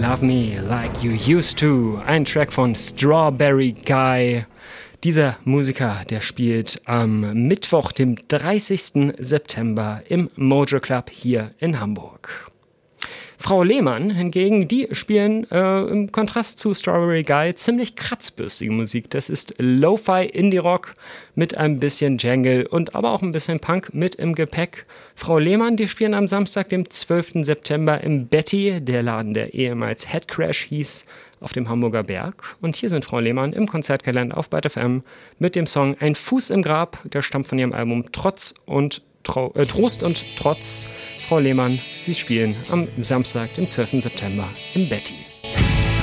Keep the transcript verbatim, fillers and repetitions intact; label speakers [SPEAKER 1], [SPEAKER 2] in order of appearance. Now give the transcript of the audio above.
[SPEAKER 1] Love Me Like You Used To, ein Track von Strawberry Guy. Dieser Musiker, der spielt am Mittwoch, dem dreißigsten September im Mojo Club hier in Hamburg. Frau Lehmann hingegen, die spielen äh, im Kontrast zu Strawberry Guy ziemlich kratzbürstige Musik. Das ist Lo-Fi Indie-Rock mit ein bisschen Jangle und aber auch ein bisschen Punk mit im Gepäck. Frau Lehmann, die spielen am Samstag, dem zwölften September im Betty, der Laden, der ehemals Headcrash hieß, auf dem Hamburger Berg. Und hier sind Frau Lehmann im Konzertkalender auf Byte F M mit dem Song Ein Fuß im Grab. Der stammt von ihrem Album Trotz und Trau- äh, Trost und Trotz. Frau Lehmann, Sie spielen am Samstag, dem zwölften September im Betty.